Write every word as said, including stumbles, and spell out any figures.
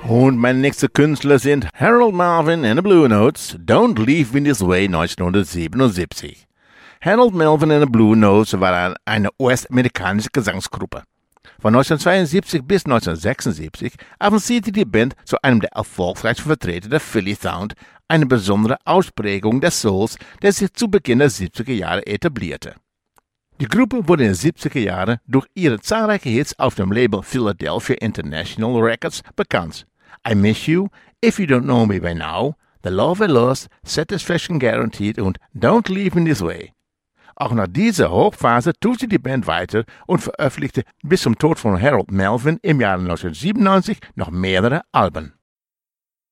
Und meine nächsten Künstler sind Harold Melvin and the Blue Notes, Don't Leave Me This Way neunzehnhundertsiebenundsiebzig. Harold Melvin and the Blue Notes waren eine US-amerikanische Gesangsgruppe. Von neunzehnhundertzweiundsiebzig bis neunzehnhundertsechsundsiebzig avancierte die Band zu einem der erfolgreichsten Vertreter der Philly Sound, eine besondere Ausprägung des Souls, der sich zu Beginn der siebziger Jahre etablierte. Die Gruppe wurde in den siebziger Jahren durch ihre zahlreichen Hits auf dem Label Philadelphia International Records bekannt. I Miss You, If You Don't Know Me By Now, The Love I Lost, Satisfaction Guaranteed und Don't Leave Me This Way. Auch nach dieser Hochphase tourte die Band weiter und veröffentlichte bis zum Tod von Harold Melvin im Jahre neunzehnhundertsiebenundneunzig noch mehrere Alben.